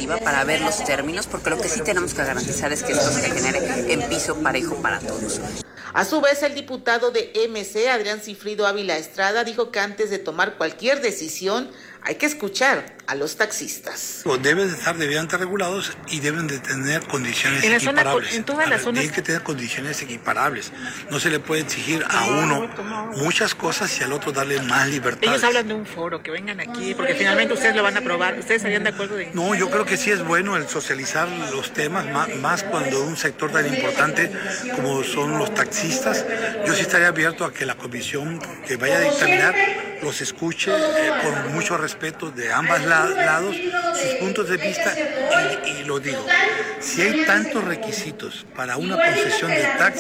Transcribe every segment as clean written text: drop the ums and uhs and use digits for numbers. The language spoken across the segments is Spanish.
iniciativa para ver los términos, porque lo que sí tenemos que garantizar es que esto se genere en piso parejo para todos. A su vez, el diputado de MC, Adrián Cifrido Ávila Estrada, dijo que antes de tomar cualquier decisión hay que escuchar a los taxistas. Deben de estar debidamente regulados y deben de tener condiciones equiparables. En todas las zonas. Tienen que tener condiciones equiparables. No se le puede exigir a uno muchas cosas y al otro darle más libertad. Ellos hablan de un foro, que vengan aquí, porque finalmente ustedes lo van a aprobar. ¿Ustedes estarían de acuerdo? No, yo creo que sí es bueno el socializar los temas, más cuando un sector tan importante como son los taxistas. Yo sí estaría abierto a que la comisión que vaya a dictaminar los escuche con mucho respeto de ambos lados, sus puntos de vista, y lo digo, si hay tantos requisitos para una concesión de taxi,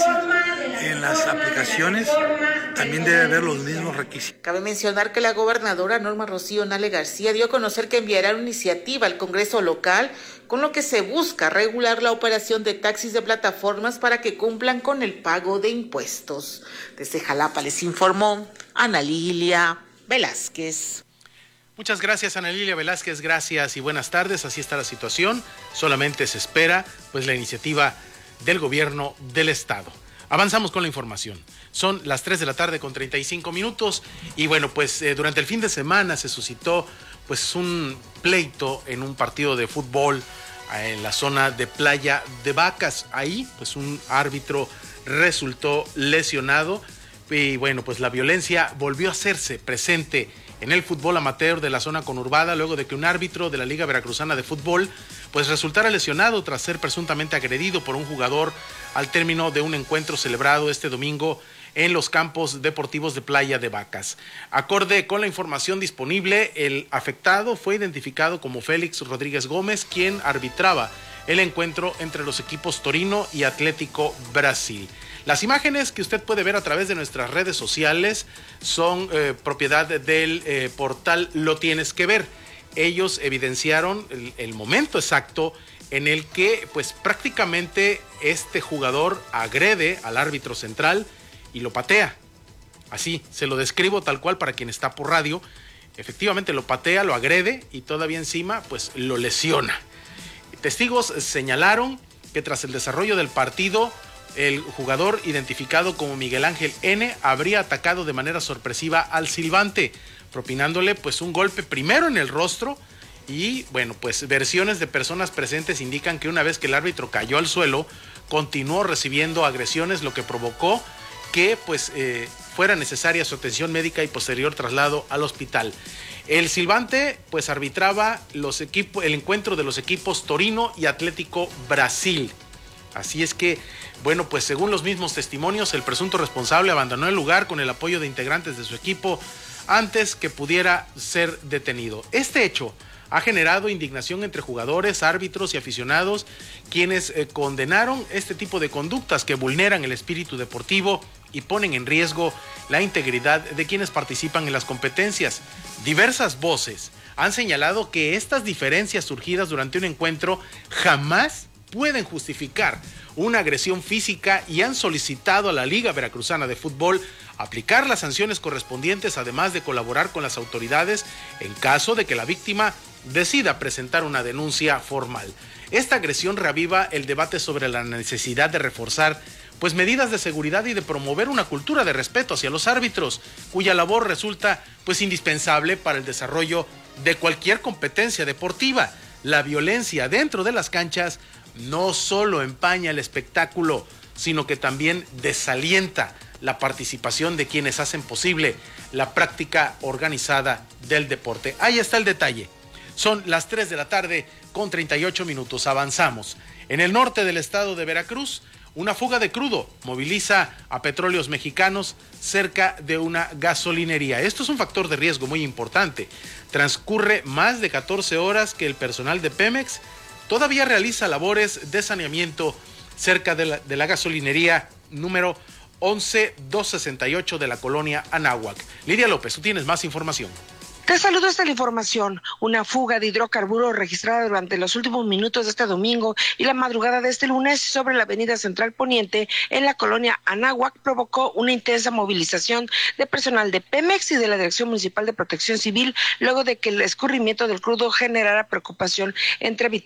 en las aplicaciones también debe haber los mismos requisitos. Cabe mencionar que la gobernadora Norma Rocío Nale García dio a conocer que enviará una iniciativa al Congreso local con lo que se busca regular la operación de taxis de plataformas para que cumplan con el pago de impuestos. Desde Jalapa les informó Ana Lilia Velázquez. Muchas gracias, Ana Lilia Velázquez, gracias y buenas tardes. Así está la situación, solamente se espera pues la iniciativa del gobierno del estado. Avanzamos con la información. Son las 3 de la tarde con 35 minutos y bueno, pues durante el fin de semana se suscitó pues un pleito en un partido de fútbol en la zona de Playa de Vacas. Ahí pues un árbitro resultó lesionado y bueno, pues la violencia volvió a hacerse presente en el fútbol amateur de la zona conurbada luego de que un árbitro de la Liga Veracruzana de Fútbol pues resultara lesionado tras ser presuntamente agredido por un jugador al término de un encuentro celebrado este domingo en los campos deportivos de Playa de Vacas. Acorde con la información disponible, el afectado fue identificado como Félix Rodríguez Gómez, quien arbitraba el encuentro entre los equipos Torino y Atlético Brasil. Las imágenes que usted puede ver a través de nuestras redes sociales son propiedad del portal Lo Tienes que Ver. Ellos evidenciaron el momento exacto en el que pues prácticamente este jugador agrede al árbitro central y lo patea. Así, se lo describo tal cual para quien está por radio. Efectivamente lo patea, lo agrede y todavía encima pues lo lesiona. Testigos señalaron que tras el desarrollo del partido, el jugador identificado como Miguel Ángel N. habría atacado de manera sorpresiva al silbante, propinándole pues un golpe primero en el rostro y bueno, pues versiones de personas presentes indican que una vez que el árbitro cayó al suelo, continuó recibiendo agresiones, lo que provocó que pues fuera necesaria su atención médica y posterior traslado al hospital. El silbante pues arbitraba el encuentro de los equipos Torino y Atlético Brasil. Así es que, bueno, pues según los mismos testimonios, el presunto responsable abandonó el lugar con el apoyo de integrantes de su equipo antes que pudiera ser detenido. Este hecho ha generado indignación entre jugadores, árbitros y aficionados, quienes condenaron este tipo de conductas que vulneran el espíritu deportivo y ponen en riesgo la integridad de quienes participan en las competencias. Diversas voces han señalado que estas diferencias surgidas durante un encuentro jamás pueden justificar una agresión física y han solicitado a la Liga Veracruzana de Fútbol aplicar las sanciones correspondientes, además de colaborar con las autoridades en caso de que la víctima decida presentar una denuncia formal. Esta agresión reaviva el debate sobre la necesidad de reforzar pues medidas de seguridad y de promover una cultura de respeto hacia los árbitros, cuya labor resulta pues indispensable para el desarrollo de cualquier competencia deportiva. La violencia dentro de las canchas no solo empaña el espectáculo, sino que también desalienta la participación de quienes hacen posible la práctica organizada del deporte. Ahí está el detalle. Son las 3 de la tarde con 38 minutos. Avanzamos. En el norte del estado de Veracruz, una fuga de crudo moviliza a Petróleos Mexicanos cerca de una gasolinería. Esto es un factor de riesgo muy importante. Transcurre más de 14 horas que el personal de Pemex todavía realiza labores de saneamiento cerca de la gasolinería número 11268 de la colonia Anáhuac. Lidia López, tú tienes más información. Te saludo hasta la información. Una fuga de hidrocarburos registrada durante los últimos minutos de este domingo y la madrugada de este lunes sobre la avenida Central Poniente en la colonia Anáhuac provocó una intensa movilización de personal de Pemex y de la Dirección Municipal de Protección Civil luego de que el escurrimiento del crudo generara preocupación entre habitantes